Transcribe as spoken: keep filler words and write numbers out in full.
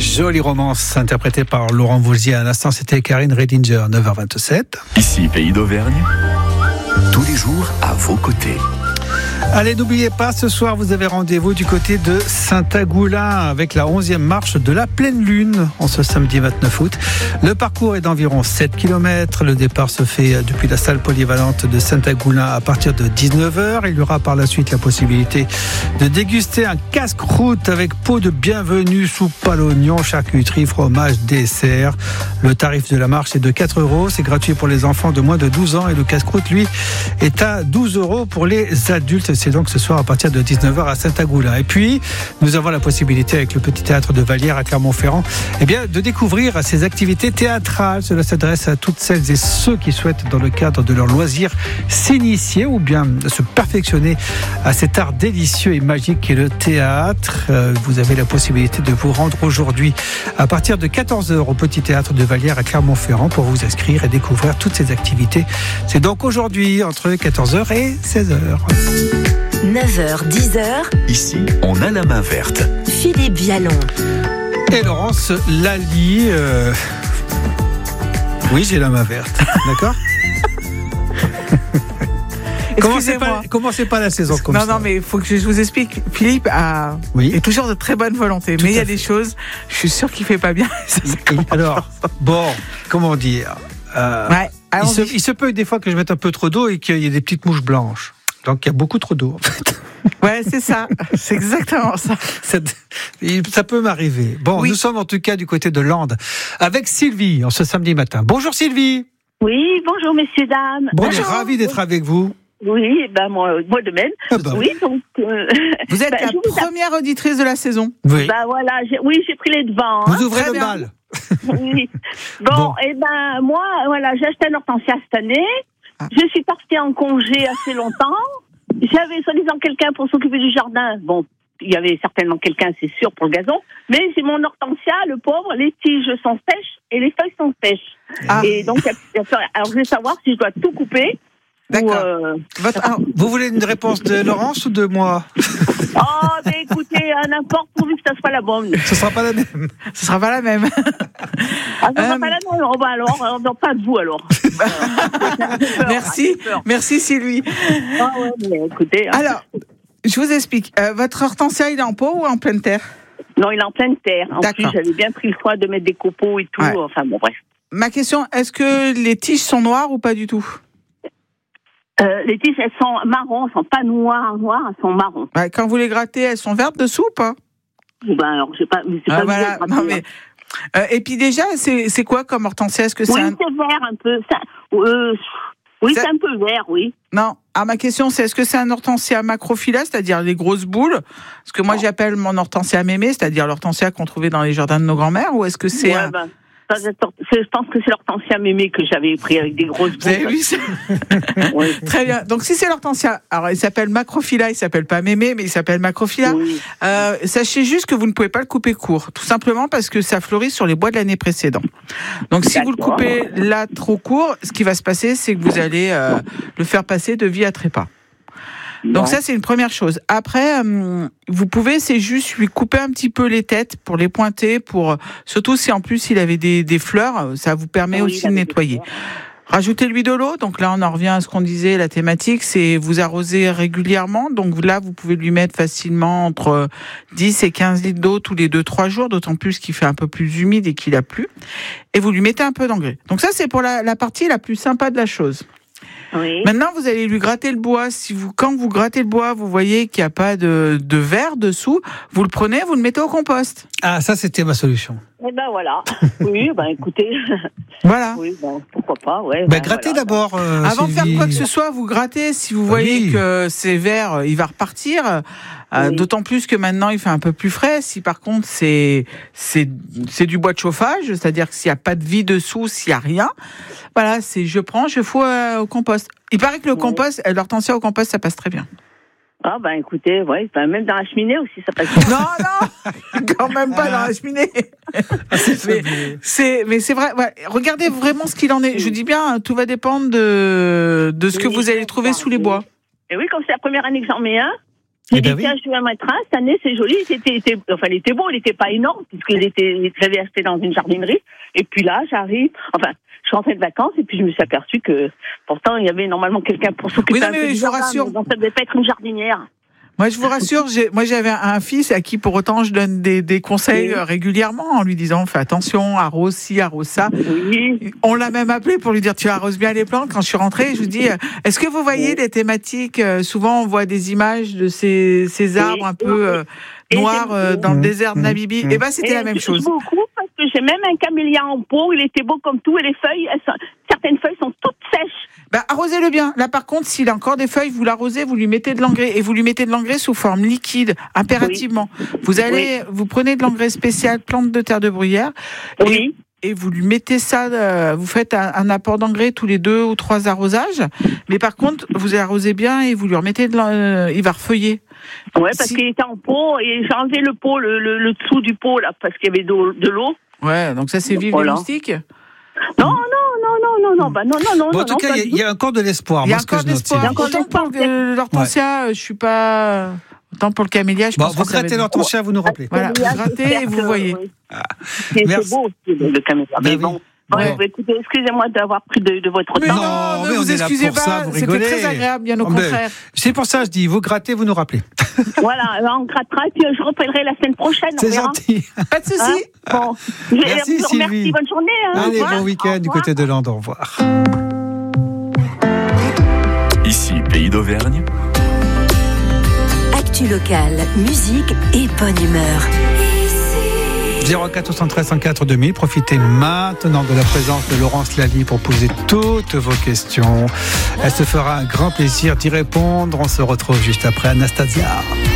Jolie romance interprétée par Laurent Voulzy. À l'instant, c'était Karine Redinger, neuf heures vingt-sept. Ici, Pays d'Auvergne, tous les jours à vos côtés. Allez, n'oubliez pas, ce soir, vous avez rendez-vous du côté de Saint-Agoulin avec la onzième marche de la pleine lune en ce samedi vingt-neuf août. Le parcours est d'environ sept kilomètres. Le départ se fait depuis la salle polyvalente de Saint-Agoulin à partir de dix-neuf heures. Il y aura par la suite la possibilité de déguster un casse-croûte avec pot de bienvenue, soupe à l'oignon, charcuterie, fromage, dessert. Le tarif de la marche est de quatre euros. C'est gratuit pour les enfants de moins de douze ans et le casse-croûte, lui, est à douze euros pour les adultes. C'est donc ce soir à partir de dix-neuf heures à Saint-Agoulin. Et puis, nous avons la possibilité avec le Petit Théâtre de Vallières à Clermont-Ferrand, eh bien, de découvrir ces activités théâtrales. Cela s'adresse à toutes celles et ceux qui souhaitent, dans le cadre de leur loisir, s'initier ou bien se perfectionner à cet art délicieux et magique qu'est le théâtre. Vous avez la possibilité de vous rendre aujourd'hui à partir de quatorze heures au Petit Théâtre de Vallières à Clermont-Ferrand pour vous inscrire et découvrir toutes ces activités. C'est donc aujourd'hui entre quatorze heures et seize heures. neuf heures, dix heures. Ici, on a la main verte. Philippe Vialon. Et Laurence Lally. Euh... Oui, j'ai la main verte. D'accord. Commencez pas, commencez pas la saison comme non, ça. Non, non, mais il faut que je vous explique. Philippe a, oui. est toujours de très bonne volonté, Tout mais il y a fait. des choses, je suis sûr qu'il fait pas bien. Alors, bon, comment dire euh, ouais, il, se, il se peut des fois que je mette un peu trop d'eau et qu'il y ait des petites mouches blanches. Donc, il y a beaucoup trop d'eau, en fait. Ouais, c'est ça. C'est exactement ça. Ça peut m'arriver. Bon, oui. Nous sommes en tout cas du côté de Lande avec Sylvie en ce samedi matin. Bonjour Sylvie. Oui, bonjour messieurs, dames. Bon, on est ravis d'être avec vous. Oui, ben moi, moi de même. Ah bah oui, donc. Euh, vous êtes ben, la première a... auditrice de la saison. Oui. Ben voilà, j'ai, oui, j'ai pris les devants. Vous hein. ouvrez Très le bien. bal. Oui. Bon, bon. et ben moi, voilà, j'ai acheté un hortensia cette année. Ah. Je suis partie en congé assez longtemps. J'avais soi-disant quelqu'un pour s'occuper du jardin. Bon, il y avait certainement quelqu'un, c'est sûr, pour le gazon. Mais c'est mon hortensia, le pauvre, les tiges sont sèches et les feuilles sont sèches. Ah. Et donc, alors je vais savoir si je dois tout couper. D'accord. Ou, euh... Votre... ah, vous voulez une réponse de Laurence ou de moi? Oh, mais écoutez, n'importe, pourvu que ça soit la bonne. Ce sera pas la même. Ce sera pas la même. Ah, ça sera euh... pas la même. Oh, bah alors, alors, non, pas de vous alors. Merci, merci Sylvie. Ah ouais, mais écoutez. Hein. Alors, je vous explique. Euh, votre hortensia, il est en pot ou en pleine terre? Non, il est en pleine terre. En D'accord. plus, j'avais bien pris le choix de mettre des copeaux et tout. Ouais. Enfin bon, bref. Ma question, est-ce que les tiges sont noires ou pas du tout? Euh, les tiges, elles sont marron, elles sont pas noires, noires, elles sont marron. Ouais, quand vous les grattez, elles sont vertes dessous ou pas? Ben alors, j'ai pas, mais c'est ah, pas voilà. Non, mais, euh, et puis déjà, c'est, c'est quoi comme hortensia? Est-ce que c'est oui, un... c'est vert un peu. Ça, euh, oui, c'est... c'est un peu vert, oui. Non. Ah, ma question, c'est est-ce que c'est un hortensia macrophylla, c'est-à-dire les grosses boules? Ce que moi non. j'appelle mon hortensia mémé, c'est-à-dire l'hortensia qu'on trouvait dans les jardins de nos grands-mères, ou est-ce que c'est ouais, un... ben... Je pense que c'est l'hortensia mémé que j'avais pris avec des grosses boules. Vous avez vu ça? Oui. Très bien. Donc si c'est l'hortensia, alors il s'appelle macrophylla, il s'appelle pas mémé, mais il s'appelle macrophylla. Oui. Euh, sachez juste que vous ne pouvez pas le couper court, tout simplement parce que ça fleurit sur les bois de l'année précédente. Donc si D'accord. vous le coupez là trop court, ce qui va se passer, c'est que vous allez euh, le faire passer de vie à trépas. Donc non. Ça, c'est une première chose. Après, euh, vous pouvez, c'est juste lui couper un petit peu les têtes pour les pointer, pour surtout si en plus il avait des, des fleurs, ça vous permet oui, aussi de nettoyer. Rajoutez-lui de l'eau. Donc là, on en revient à ce qu'on disait, la thématique, c'est vous arroser régulièrement. Donc là, vous pouvez lui mettre facilement entre dix et quinze litres d'eau tous les deux trois jours, d'autant plus qu'il fait un peu plus humide et qu'il a plu. Et vous lui mettez un peu d'engrais. Donc ça, c'est pour la, la partie la plus sympa de la chose. Oui. Maintenant, vous allez lui gratter le bois. Si vous, quand vous grattez le bois, vous voyez qu'il n'y a pas de, de verre dessous, vous le prenez, vous le mettez au compost. Ah, ça, c'était ma solution. Eh ben voilà. Oui, ben écoutez. Voilà. Oui, ben pourquoi pas, ouais. Ben, ben, grattez voilà, d'abord. Euh, Avant Sylvie. de faire quoi que ce soit, vous grattez. Si vous voyez oui. que c'est vert, il va repartir. Euh, oui. D'autant plus que maintenant, il fait un peu plus frais. Si par contre, c'est, c'est, c'est du bois de chauffage, c'est-à-dire que s'il n'y a pas de vie dessous, s'il n'y a rien, voilà, c'est je prends, je fous euh, au compost. Il paraît que le oui. compost, l'hortensia au compost, ça passe très bien. Ah ben écoutez, ouais, ben, même dans la cheminée aussi, ça passe bien. Non, non, quand même pas dans la cheminée. mais, c'est, mais c'est vrai, ouais, regardez vraiment ce qu'il en est. Je dis bien, tout va dépendre de, de ce que vous allez trouver sous les bois. Et oui, comme c'est la première année que j'en mets un. J'ai dit, tiens, je vais mettre un, cette année, c'est joli. C'était, était, enfin, il était beau, il n'était pas énorme, puisqu'il était, j'avais acheté dans une jardinerie. Et puis là, j'arrive, enfin, je suis rentrée de vacances, et puis je me suis aperçue que, pourtant, il y avait normalement quelqu'un pour s'occuper oui, non, un mais peu du je jardin, vous rassure. donc ça devait pas être une jardinière. Moi, je vous rassure, j'ai, moi j'avais un fils à qui pour autant je donne des, des conseils oui. régulièrement en lui disant fais attention, arrose ci, arrose ça. Oui. On l'a même appelé pour lui dire tu arroses bien les plantes. Quand je suis rentrée, je lui dis est-ce que vous voyez les thématiques, souvent on voit des images de ces, ces arbres oui. un peu euh, noirs euh, dans le désert de Namibie. Mmh. Et ben c'était et la même chose. Beaucoup parce que j'ai même un camélia en pot, il était beau comme tout et les feuilles, elles sont, certaines feuilles sont toutes sèches. Bah, arrosez-le bien. Là, par contre, s'il a encore des feuilles, vous l'arrosez, vous lui mettez de l'engrais. Et vous lui mettez de l'engrais sous forme liquide, impérativement. Oui. Vous allez, oui. vous prenez de l'engrais spécial, plante de terre de bruyère. Oui. Et, et vous lui mettez ça, euh, vous faites un, un apport d'engrais tous les deux ou trois arrosages. Mais par contre, vous arrosez bien et vous lui remettez de l'engrais, euh, il va refeuiller. Ouais, parce si... qu'il était en pot et j'ai enlevé le pot, le, le, le dessous du pot, là, parce qu'il y avait de, de l'eau. Ouais, donc ça, c'est vivre voilà. les moustiques? Non, non, non, non, non, non, bah non, non, non. Bon, en tout non, cas, il y, y a encore de l'espoir. Il y a encore de l'espoir. Autant pour le, l'hortensia, ouais. je suis pas. Autant pour le camélia, je bon, pense vous que grattez l'hortensia, vous nous rappelez. Voilà, vous grattez et vous voyez. Ah. C'est, c'est beau aussi, le camélia. Mais bon. Oui. Ouais. Ouais, écoutez, excusez-moi d'avoir pris de, de votre mais temps. Non, non, mais ne vous excusez pas, ça, vous c'était très agréable, bien au oh, contraire. C'est pour ça que je dis, vous grattez, vous nous rappelez. Voilà, on grattera et puis je reprendrai la semaine prochaine. C'est gentil. Pas de souci. Hein bon, merci je vous Sylvie. Remercie, bonne journée. Hein. Allez, bon week-end du côté de Lande, au revoir. Ici, Pays d'Auvergne. Actu locale, musique et bonne humeur. zéro quatre soixante-treize cent quatre deux mille. Profitez maintenant de la présence de Laurence Lally pour poser toutes vos questions. Elle se fera un grand plaisir d'y répondre. On se retrouve juste après Anastasia.